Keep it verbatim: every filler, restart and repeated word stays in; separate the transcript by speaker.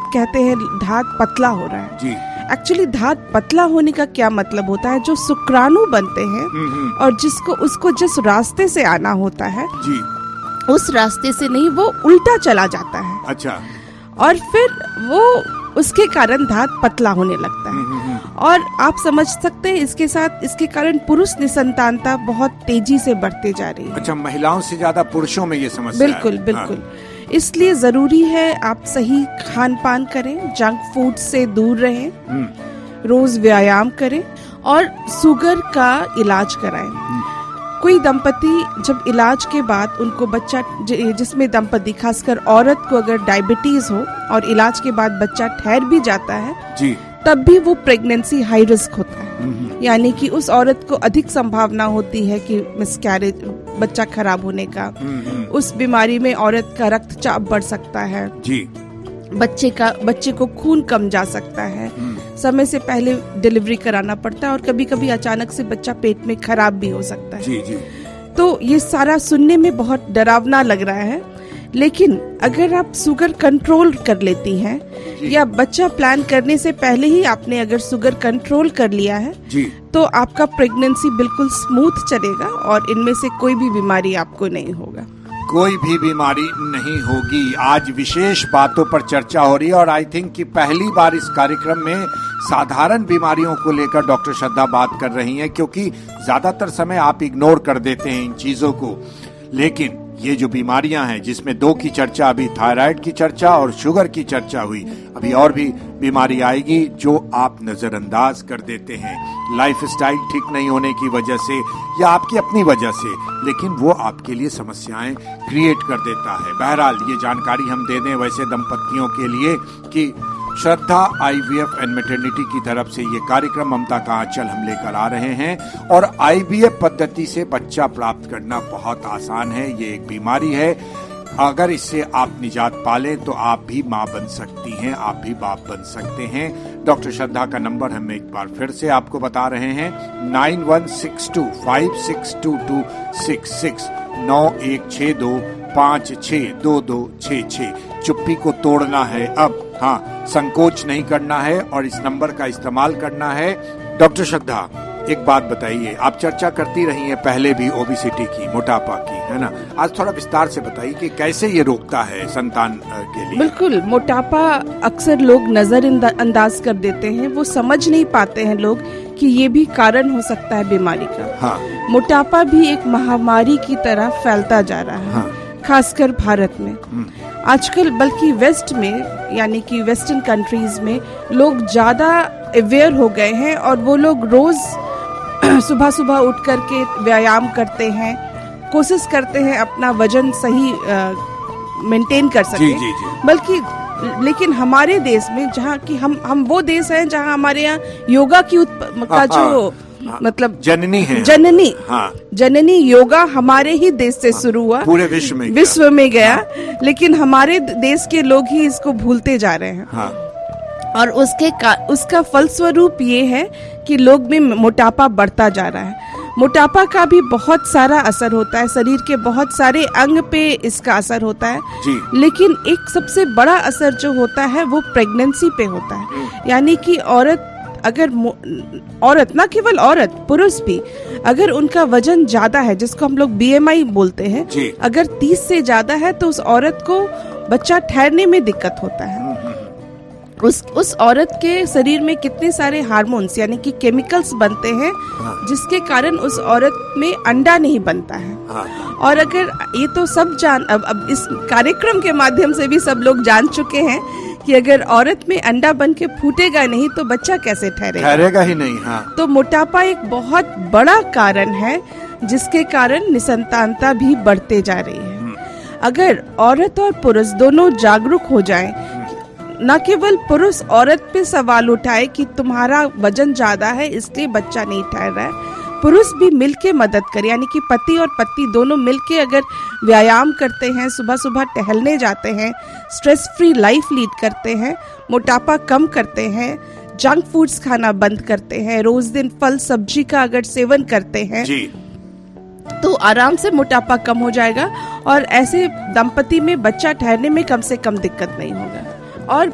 Speaker 1: कहते हैं धात पतला हो रहा है
Speaker 2: जी।
Speaker 1: एक्चुअली धात पतला होने का क्या मतलब होता है, जो शुक्राणु बनते हैं और जिसको उसको जिस रास्ते से आना होता है
Speaker 2: जी,
Speaker 1: उस रास्ते से नहीं, वो उल्टा चला जाता है।
Speaker 2: अच्छा।
Speaker 1: और फिर वो उसके कारण धात पतला होने लगता है। और आप समझ सकते हैं इसके साथ इसके कारण पुरुष निसंतानता बहुत तेजी से बढ़ते जा रही है।
Speaker 2: अच्छा, महिलाओं से ज्यादा पुरुषों में ये समस्या
Speaker 1: बिल्कुल
Speaker 2: है।
Speaker 1: बिल्कुल हाँ। इसलिए जरूरी है आप सही खान पान करें, जंक फूड से दूर रहें, रोज व्यायाम करें और शुगर का इलाज कराएं। कोई दंपति जब इलाज के बाद उनको बच्चा, जिसमें दंपति खासकर औरत को अगर डायबिटीज हो और इलाज के बाद बच्चा ठहर भी जाता है
Speaker 2: जी,
Speaker 1: तब भी वो प्रेगनेंसी हाई रिस्क होता है। यानी कि उस औरत को अधिक संभावना होती है कि मिसकैरेज, बच्चा खराब होने का। उस बीमारी में औरत का रक्तचाप बढ़ सकता है
Speaker 2: जी,
Speaker 1: बच्चे का बच्चे को खून कम जा सकता है, समय से पहले डिलीवरी कराना पड़ता है और कभी कभी अचानक से बच्चा पेट में खराब भी हो सकता है।
Speaker 2: जी जी।
Speaker 1: तो ये सारा सुनने में बहुत डरावना लग रहा है, लेकिन अगर आप शुगर कंट्रोल कर लेती हैं या बच्चा प्लान करने से पहले ही आपने अगर शुगर कंट्रोल कर लिया है
Speaker 2: जी,
Speaker 1: तो आपका प्रेगनेंसी बिल्कुल स्मूथ चलेगा और इनमें से कोई भी बीमारी आपको नहीं होगा।
Speaker 2: कोई भी बीमारी नहीं होगी। आज विशेष बातों पर चर्चा हो रही है और आई थिंक कि पहली बार इस कार्यक्रम में साधारण बीमारियों को लेकर डॉक्टर श्रद्धा बात कर रही हैं, क्योंकि ज्यादातर समय आप इग्नोर कर देते हैं इन चीजों को। लेकिन ये जो बीमारियां हैं, जिसमें दो की चर्चा, अभी थायराइड की चर्चा और शुगर की चर्चा हुई, अभी और भी बीमारी आएगी जो आप नजरअंदाज कर देते हैं लाइफस्टाइल ठीक नहीं होने की वजह से या आपकी अपनी वजह से, लेकिन वो आपके लिए समस्याएं क्रिएट कर देता है। बहरहाल ये जानकारी हम दे दें वैसे दंपतियों के लिए कि श्रद्धा आईवीएफ एंड मैटरनिटी की तरफ से ये कार्यक्रम ममता का आंचल हम लेकर आ रहे हैं। और आईवीएफ पद्धति से बच्चा प्राप्त करना बहुत आसान है। ये एक बीमारी है, अगर इससे आप निजात पालें तो आप भी माँ बन सकती हैं, आप भी बाप बन सकते हैं। डॉक्टर श्रद्धा का नंबर हम एक बार फिर से आपको बता रहे हैं, nine one six to five six to to six six, नौ एक छह दो पाँच छह दो दो छह छह। चुप्पी को तोड़ना है अब, हाँ, संकोच नहीं करना है और इस नंबर का इस्तेमाल करना है। डॉक्टर श्रद्धा, एक बात बताइए, आप चर्चा करती रही हैं पहले भी ओबेसिटी की, मोटापा की, है ना, आज थोड़ा विस्तार से बताइए कि कैसे ये रोकता है संतान के लिए।
Speaker 1: बिल्कुल, मोटापा अक्सर लोग नजरअंदाज कर देते हैं, वो समझ नहीं पाते हैं लोग कि ये भी कारण हो सकता है बीमारी का।
Speaker 2: हाँ।
Speaker 1: मोटापा भी एक महामारी की तरह फैलता जा रहा है। हाँ। खासकर भारत में आजकल, बल्कि वेस्ट में यानी कि वेस्टर्न कंट्रीज में लोग ज्यादा अवेयर हो गए हैं और वो लोग रोज सुबह सुबह उठ करके व्यायाम करते हैं, कोशिश करते हैं अपना वजन सही मेंटेन कर सके।
Speaker 2: जी, जी, जी।
Speaker 1: बल्कि लेकिन हमारे देश में, जहाँ की हम हम वो देश हैं जहाँ हमारे यहाँ योगा की का जो हाँ, मतलब
Speaker 2: जननी है, जननी हाँ,
Speaker 1: जननी योगा हमारे ही देश से हाँ, शुरू हुआ,
Speaker 2: पूरे विश्व में
Speaker 1: विश्व में गया, हाँ, लेकिन हमारे देश के लोग ही इसको भूलते जा रहे हैं।
Speaker 2: हाँ,
Speaker 1: और उसके का, उसका फलस्वरूप ये है कि लोग में मोटापा बढ़ता जा रहा है। मोटापा का भी बहुत सारा असर होता है, शरीर के बहुत सारे अंग पे इसका असर होता है जी। लेकिन एक सबसे बड़ा असर जो होता है वो प्रेगनेंसी पे होता है। यानी कि औरत अगर औरत, ना केवल औरत, पुरुष भी, अगर उनका वजन ज्यादा है, जिसको हम लोग बीएमआई बोलते हैं, अगर तीस से ज्यादा है तो उस औरत को बच्चा ठहरने में दिक्कत होता है। उस उस औरत के शरीर में कितने सारे हार्मोन्स यानी कि केमिकल्स बनते हैं, हाँ। जिसके कारण उस औरत में अंडा नहीं बनता है। हाँ। और अगर ये तो सब जान अब अब इस कार्यक्रम के माध्यम से भी सब लोग जान चुके हैं कि अगर औरत में अंडा बन के फूटेगा नहीं तो बच्चा कैसे ठहरेगा,
Speaker 2: ठहरेगा ही नहीं। हाँ।
Speaker 1: तो मोटापा एक बहुत बड़ा कारण है जिसके कारण निसंतानता भी बढ़ते जा रही है। अगर औरत और पुरुष दोनों जागरूक हो जाएं, न केवल पुरुष औरत पे सवाल उठाए कि तुम्हारा वजन ज्यादा है इसलिए बच्चा नहीं ठहर रहा है, पुरुष भी मिलके मदद करे, यानी कि पति और पत्नी दोनों मिलके अगर व्यायाम करते हैं, सुबह सुबह टहलने जाते हैं, स्ट्रेस फ्री लाइफ लीड करते हैं, मोटापा कम करते हैं, जंक फूड्स खाना बंद करते हैं, रोज दिन फल सब्जी का अगर सेवन करते हैं जी, तो आराम से मोटापा कम हो जाएगा और ऐसे दंपति में बच्चा ठहरने में कम से कम दिक्कत नहीं होगा। और